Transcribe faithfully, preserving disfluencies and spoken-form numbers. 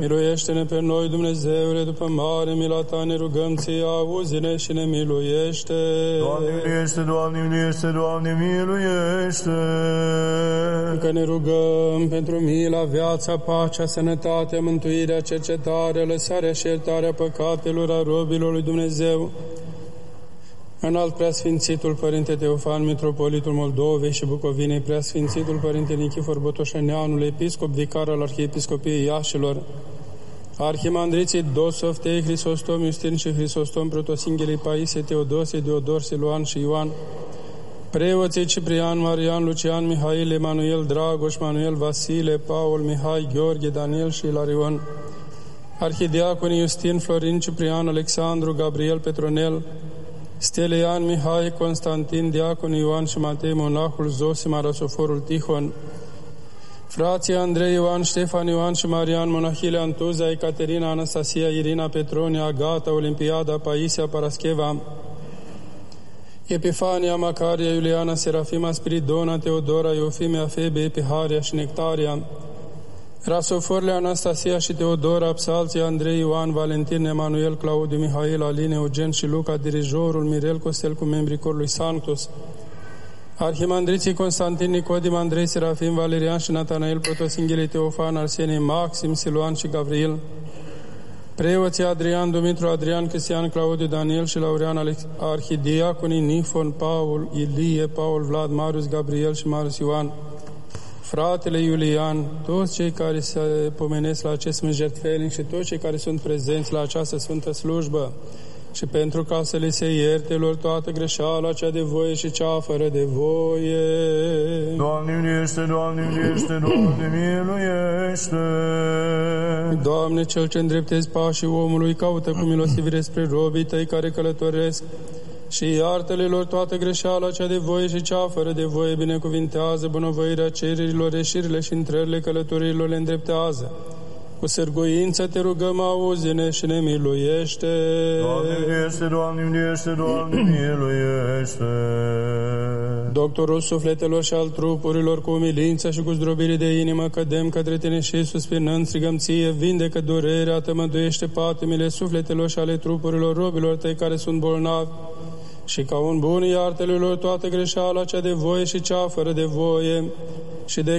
Miluiește-ne pe noi, Dumnezeule, după mare mila Ta, ne rugăm Ție, auzi-ne și ne miluiește. Doamne, miluiește, Doamne, miluiește, Doamne, miluiește. Că ne rugăm pentru mila, viața, pacea, sănătatea, mântuirea, cercetarea, lăsarea și iertarea păcatelor a robilor lui Dumnezeu. Înalt Preasfințitul Părinte Teofan, Mitropolitul Moldovei și Bucovinei, Preasfințitul Părinte Nichifor Botoșăneanul, Episcop Vicar al Arhiepiscopiei Iașilor, Arhimandriții Dosov, Tei, Hristostom, Iustin și Hristostom, Protosinghelii Paisie, Teodosie, Diodor, Siluan și Ioan, preoții Ciprian, Marian, Lucian, Mihail, Emanuel, Dragoș, Manuel, Vasile, Paul, Mihai, Gheorghe, Daniel și Ilarion, arhidiaconii Iustin, Florin, Ciprian, Alexandru, Gabriel, Petronel, Stelian, Mihai, Constantin, Diacon Ioan și Matei, monahul Zosim, Arasoforul Tihon, frații Andrei, Ioan, Ștefan, Ioan și Marian, monahile Antuza, Ecaterina, Anastasia, Irina, Petronia, Agata, Olimpiada, Paisia, Parascheva, Epifania, Macaria, Iuliana, Serafima, Spiridona, Teodora, Eufimia, Febe, Epiharia și Nectaria, Rasoforle, Anastasia și Teodora, Psalții Andrei, Ioan, Valentin, Emanuel, Claudiu, Mihail, Aline, Eugen și Luca, dirijorul, Mirel Costel cu membrii corului Sanctus, arhimandriții Constantin, Nicodim, Andrei, Serafim, Valerian și Natanael, Protosinghelii Teofan, Arsenie, Maxim, Siluan și Gavril, preoții Adrian, Dumitru, Adrian, Cristian, Claudiu, Daniel și Laurean, Alex, arhidiaconii Nifon, Paul, Ilie, Paul, Vlad, Marius, Gabriel și Marius Ioan, fratele Iulian, toți cei care se pomenesc la acest sfânt jertfelnic și toți cei care sunt prezenți la această sfântă slujbă, și pentru ca să le se ierte lor toată greșeala, cea de voie și cea fără de voie. Doamne, miluiește, Doamne, miluiește, Doamne, miluiește. Doamne, Cel ce îndreptezi pașii omului, caută cu milostivire spre robii Tăi care călătoresc și iartă-le lor toată greșeala, cea de voie și cea fără de voie, binecuvintează bunăvoirea cererilor, ieșirile și intrările călătoriilor le îndreptează. Cu sârguință te rugăm, auzi-ne și ne miluiește. Doamne, miluiește, Doamne, miluiește, Doamne, miluiește. Doctorul sufletelor și al trupurilor, cu umilință și cu zdrobire de inimă, cădem către Tine și suspinând strigăm Ție, vindecă durerea, tămăduiește patimile sufletelor și ale trupurilor robilor Tăi care sunt bolnavi, și ca un bun iartă-le lor toată greșeala, cea de voie și cea fără de voie, și de